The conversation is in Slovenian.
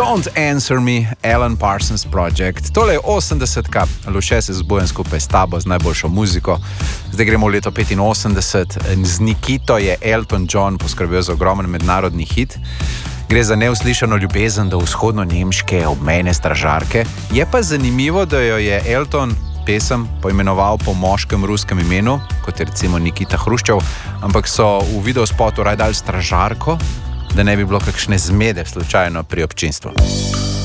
Don't Answer Me, Alan Parsons Project. Tole je 80-ka, Luše se zbujem skupaj s tabo z najboljšo muziko. Zdaj gremo v leto 85. Z Nikito je Elton John poskrbel za ogromen mednarodni hit. Gre za neuslišano ljubezen do vzhodno-nemške obmejne stražarke. Je pa zanimivo, da jo je Elton pesem poimenoval po moškem ruskem imenu, kot je recimo Nikita Hruščov, ampak so v videospotu raje dali stražarko, da ne bi bilo kakšne zmede slučajno pri občinstvu.